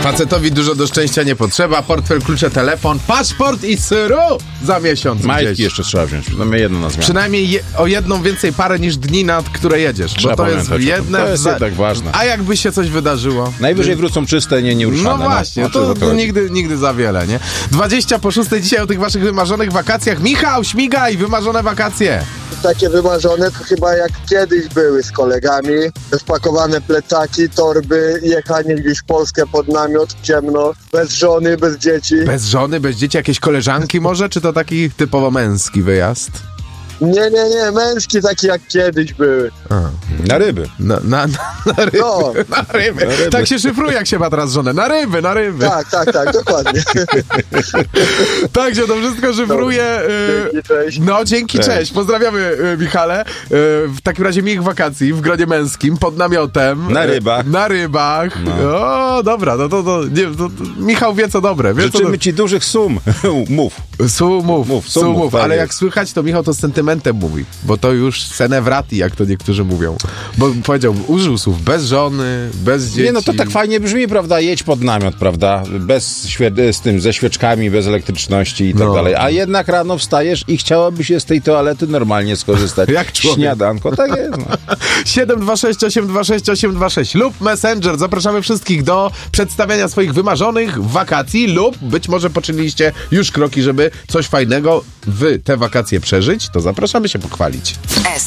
Facetowi dużo do szczęścia nie potrzeba. Portfel, klucze, telefon, paszport i syru za miesiąc. Majtki jeszcze trzeba wziąć. Przynajmniej jedno na zmianę. Przynajmniej o jedną więcej parę niż dni, nad które jedziesz. Trzeba bo to jest pamiętać o tym. jedne... To jest jednak ważne. A jakby się coś wydarzyło? Najwyżej wrócą czyste, nieuruszane. No właśnie, to nigdy za wiele, nie? 20:06 dzisiaj o tych waszych wymarzonych wakacjach. Michał, śmigaj, wymarzone wakacje. Takie wymarzone to chyba jak kiedyś były z kolegami. Spakowane plecaki, torby, jechanie gdzieś w Polskę pod namiot, ciemno, bez żony, bez dzieci. Bez żony, bez dzieci, jakieś koleżanki może? Czy to taki typowo męski wyjazd? Nie, męskie takie jak kiedyś były. Na ryby. Na ryby. No. Na ryby. Tak się szyfruje, jak się ma teraz żonę. Na ryby. Tak, dokładnie. Także to wszystko szyfruje. Dzięki, cześć. No, dzięki, cześć. Pozdrawiamy, Michale. W takim razie miłych wakacji w gronie męskim, pod namiotem. Na rybach. No. O, dobra, Michał wie co dobre. Życzymy ci dużych sum. Mów. Sumów. Ale jak słychać, to Michał to z sentymentem mówi, bo to już senevrati, jak to niektórzy mówią. Bo powiedział, użył słów bez żony, bez dzieci. Nie, no to tak fajnie brzmi, prawda? Jedź pod namiot, prawda? Ze świeczkami, bez elektryczności i tak dalej. A jednak rano wstajesz i chciałoby się z tej toalety normalnie skorzystać. Jak człowiek. Śniadanko, tak jest. No. 726 826 826 lub Messenger. Zapraszamy wszystkich do przedstawiania swoich wymarzonych wakacji lub być może poczyniliście już kroki, żeby coś fajnego w te wakacje przeżyć. To zapraszamy się pochwalić.